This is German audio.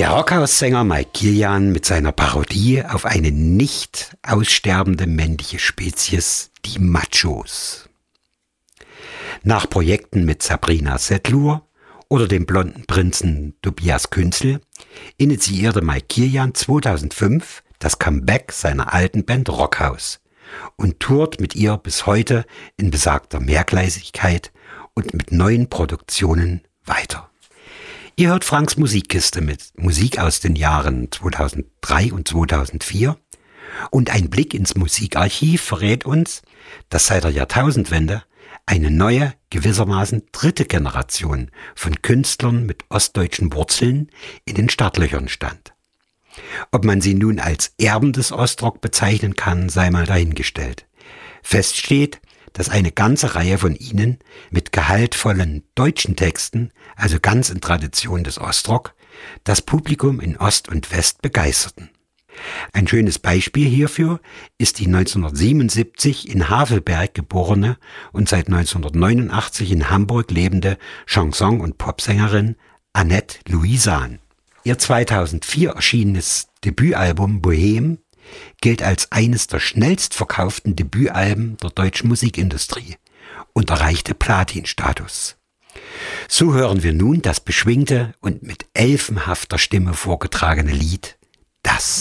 Der Rockhaus-Sänger Mike Kilian mit seiner Parodie auf eine nicht aussterbende männliche Spezies, die Machos. Nach Projekten mit Sabrina Setlur oder dem blonden Prinzen Tobias Künzel initiierte Mike Kilian 2005 das Comeback seiner alten Band Rockhaus und tourt mit ihr bis heute in besagter Mehrgleisigkeit und mit neuen Produktionen weiter. Ihr hört Franks Musikkiste mit Musik aus den Jahren 2003 und 2004 und ein Blick ins Musikarchiv verrät uns, dass seit der Jahrtausendwende eine neue, gewissermaßen dritte Generation von Künstlern mit ostdeutschen Wurzeln in den Startlöchern stand. Ob man sie nun als Erben des Ostrock bezeichnen kann, sei mal dahingestellt. Fest steht, dass eine ganze Reihe von ihnen mit gehaltvollen deutschen Texten, also ganz in Tradition des Ostrock, das Publikum in Ost und West begeisterten. Ein schönes Beispiel hierfür ist die 1977 in Havelberg geborene und seit 1989 in Hamburg lebende Chanson- und Popsängerin Annette Louisan. Ihr 2004 erschienenes Debütalbum Bohem gilt als eines der schnellst verkauften Debütalben der deutschen Musikindustrie und erreichte Platin-Status. So hören wir nun das beschwingte und mit elfenhafter Stimme vorgetragene Lied